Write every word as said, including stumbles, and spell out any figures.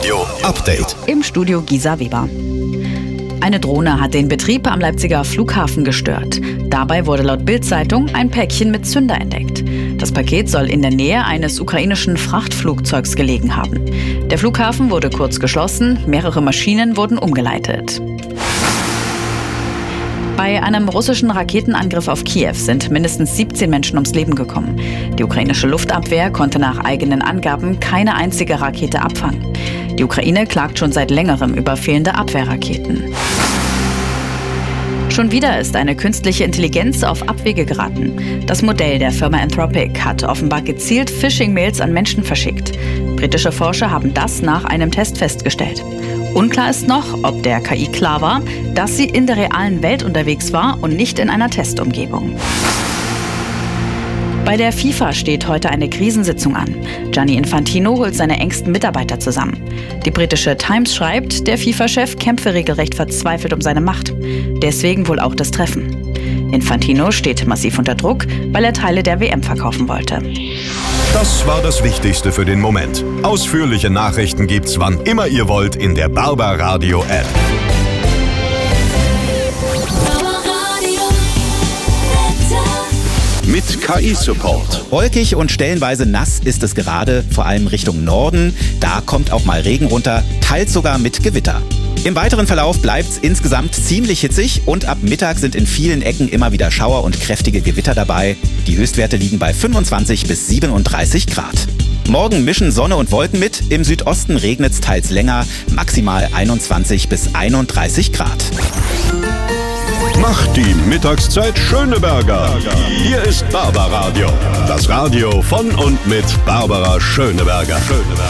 Radio Update. Im Studio Gisa Weber. Eine Drohne hat den Betrieb am Leipziger Flughafen gestört. Dabei wurde laut Bild-Zeitung ein Päckchen mit Zünder entdeckt. Das Paket soll in der Nähe eines ukrainischen Frachtflugzeugs gelegen haben. Der Flughafen wurde kurz geschlossen, mehrere Maschinen wurden umgeleitet. Bei einem russischen Raketenangriff auf Kiew sind mindestens siebzehn Menschen ums Leben gekommen. Die ukrainische Luftabwehr konnte nach eigenen Angaben keine einzige Rakete abfangen. Die Ukraine klagt schon seit längerem über fehlende Abwehrraketen. Schon wieder ist eine künstliche Intelligenz auf Abwege geraten. Das Modell der Firma Anthropic hat offenbar gezielt Phishing-Mails an Menschen verschickt. Britische Forscher haben das nach einem Test festgestellt. Unklar ist noch, ob der K I klar war, dass sie in der realen Welt unterwegs war und nicht in einer Testumgebung. Bei der FIFA steht heute eine Krisensitzung an. Gianni Infantino holt seine engsten Mitarbeiter zusammen. Die britische Times schreibt, der FIFA-Chef kämpfe regelrecht verzweifelt um seine Macht. Deswegen wohl auch das Treffen. Infantino steht massiv unter Druck, weil er Teile der W M verkaufen wollte. Das war das Wichtigste für den Moment. Ausführliche Nachrichten gibt's wann immer ihr wollt in der Barbaradio App. Mit K I-Support. Wolkig und stellenweise nass ist es gerade, vor allem Richtung Norden. Da kommt auch mal Regen runter, teils sogar mit Gewitter. Im weiteren Verlauf bleibt es insgesamt ziemlich hitzig und ab Mittag sind in vielen Ecken immer wieder Schauer und kräftige Gewitter dabei. Die Höchstwerte liegen bei fünfundzwanzig bis siebenunddreißig Grad. Morgen mischen Sonne und Wolken mit, im Südosten regnet es teils länger, maximal einundzwanzig bis einunddreißig Grad. Macht die Mittagszeit Schöneberger. Hier ist Barbaradio, das Radio von und mit Barbara Schöneberger.